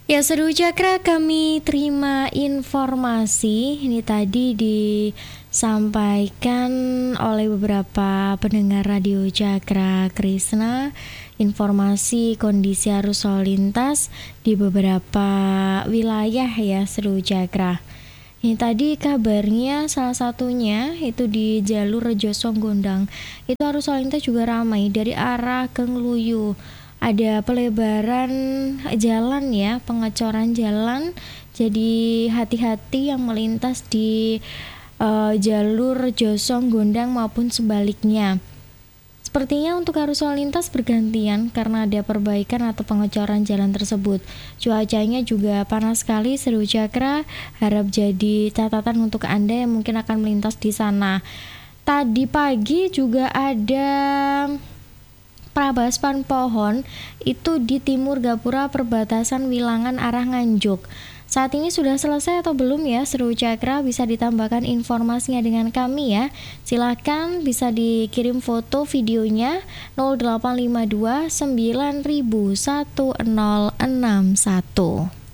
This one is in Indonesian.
Ya, Seru Cakra, kami terima informasi ini tadi disampaikan oleh beberapa pendengar Radio Cakra Krisna, informasi kondisi arus lalu lintas di beberapa wilayah ya Seru Cakra. Ini tadi kabarnya salah satunya itu di jalur Rejo Songgondang. Itu arus lalu lintas juga ramai dari arah ke Ngluyu. Ada pelebaran jalan ya, pengecoran jalan. Jadi hati-hati yang melintas di jalur Rejo Songgondang maupun sebaliknya. Sepertinya untuk arus lalu lintas bergantian karena ada perbaikan atau pengecoran jalan tersebut. Cuacanya juga panas sekali Seru Cakra, harap jadi catatan untuk Anda yang mungkin akan melintas di sana. Tadi pagi juga ada perabaspan pohon itu di timur Gapura perbatasan Wilangan arah Nganjuk. Saat ini sudah selesai atau belum ya Seru Cakra? Bisa ditambahkan informasinya dengan kami ya. Silahkan bisa dikirim foto videonya 0852 9000 1061.